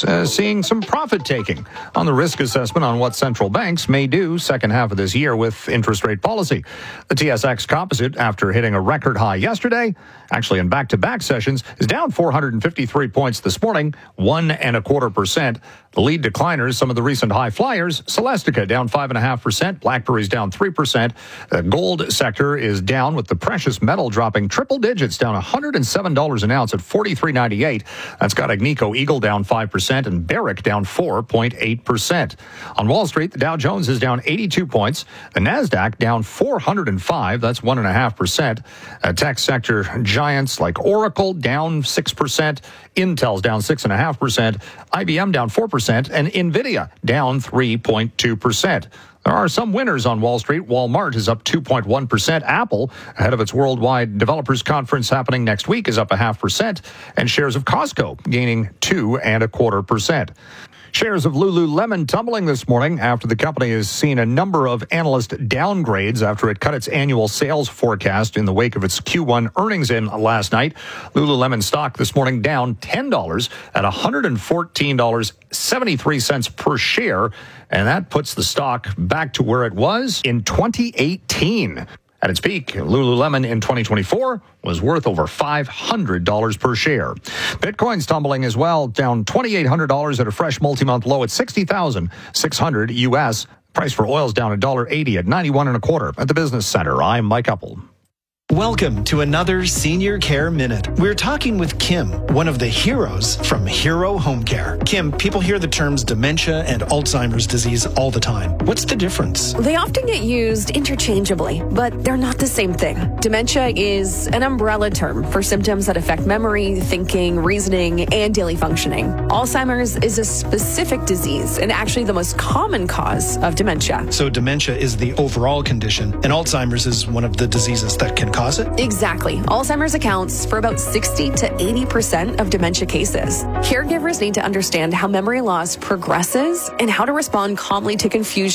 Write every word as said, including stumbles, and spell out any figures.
is uh, seeing some profit taking on the risk assessment on what central banks may do second half of this year with interest rate policy. The T S X Composite, after hitting a record high yesterday, actually in back-to-back sessions, is down four hundred fifty-three points this morning, one and a quarter percent. The lead decliners, some of the recent high flyers, Celestica down five and a half percent, BlackBerry's down three percent. The gold sector is down, with the precious metal dropping triple digits, down one hundred seven dollars an ounce at forty-three ninety-eight. That's got Agnico Eagle down five percent and Barrick down four point eight percent. On Wall Street, the Dow Jones is down eighty-two points. The Nasdaq down four hundred five. That's one and a half percent. Uh, tech sector giants like Oracle down six percent. Intel's down six and a half percent. I B M down four percent, and Nvidia down three point two percent. There are some winners on Wall Street. Walmart is up two point one percent. Apple, ahead of its worldwide developers conference happening next week, is up a half percent. And shares of Costco gaining two and a quarter percent. Shares of Lululemon tumbling this morning after the company has seen a number of analyst downgrades after it cut its annual sales forecast in the wake of its Q one earnings in last night. Lululemon stock this morning down ten dollars at one hundred fourteen dollars and seventy-three cents per share. And that puts the stock back to where it was in twenty eighteen. At its peak, Lululemon in twenty twenty-four was worth over five hundred dollars per share. Bitcoin's tumbling as well, down two thousand eight hundred dollars at a fresh multi-month low at sixty thousand six hundred U S. Price for oil's down one dollar eighty at ninety-one and a quarter. At the Business Center, I'm Mike Uppel. Welcome to another Senior Care Minute. We're talking with Kim, one of the heroes from Hero Home Care. Kim, people hear the terms dementia and Alzheimer's disease all the time. What's the difference? They often get used interchangeably, but they're not the same thing. Dementia is an umbrella term for symptoms that affect memory, thinking, reasoning, and daily functioning. Alzheimer's is a specific disease and actually the most common cause of dementia. So dementia is the overall condition, and Alzheimer's is one of the diseases that can cause it? Exactly. Alzheimer's accounts for about sixty to eighty percent of dementia cases. Caregivers need to understand how memory loss progresses and how to respond calmly to confusion